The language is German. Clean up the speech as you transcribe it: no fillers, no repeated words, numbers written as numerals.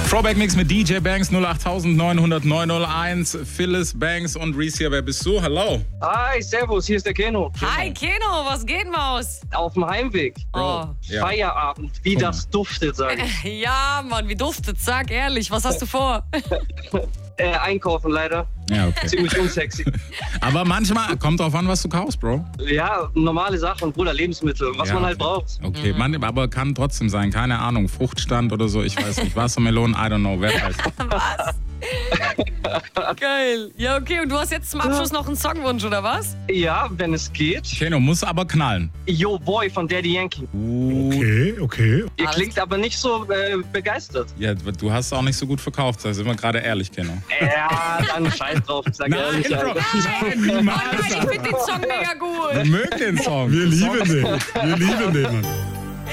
Throwback-Mix mit DJ Banks 08900 Phyllis Banks und Reese hier. Wer bist du? Hallo. Hi, servus, hier ist der Keno. Hi Keno, was geht, Maus? Auf dem Heimweg. Oh. Ja. Feierabend, wie das duftet, sag ich. Ja, Mann, wie duftet? Sag ehrlich, was hast du vor? Einkaufen leider. Ja, okay. Ziemlich unsexy. Aber manchmal, kommt drauf an, was du kaufst, Bro. Ja, normale Sachen, Bruder, Lebensmittel, was Ja, man halt okay. braucht. Okay, aber kann trotzdem sein, keine Ahnung, Fruchtstand oder so, ich weiß nicht, Wassermelonen, I don't know, wer weiß. Was? Geil. Ja, okay, und du hast jetzt zum Abschluss noch einen Songwunsch, oder was? Ja, wenn es geht. Keno, muss aber knallen. Yo Boy von Daddy Yankee. Okay. Ihr Alles klingt aber nicht so begeistert. Ja, du hast auch nicht so gut verkauft, da sind wir gerade ehrlich, Keno. Ja, dann scheiß drauf, ich sag ehrlich. Bro. Alter. Nein, Oh niemals. nein, ich finde den Song mega gut. Wir mögen den Song. Wir lieben den. Wir lieben den, Mann.